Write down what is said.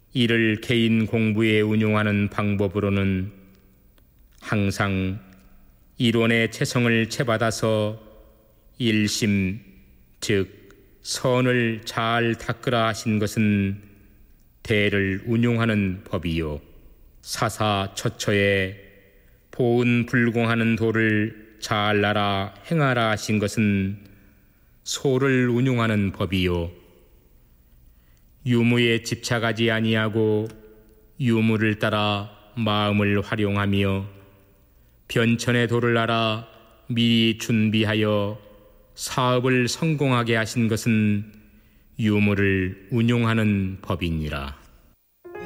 이를 개인 공부에 운용하는 방법으로는 항상 이론의 체성을 채받아서 일심, 즉 선을 잘 닦으라 하신 것은 대를 운용하는 법이요, 사사처처에 보은불공하는 도를 잘 알아 행하라 하신 것은 소를 운용하는 법이요, 유무에 집착하지 아니하고 유무를 따라 마음을 활용하며 변천의 도를 알아 미리 준비하여 사업을 성공하게 하신 것은 유무를 운용하는 법이니라.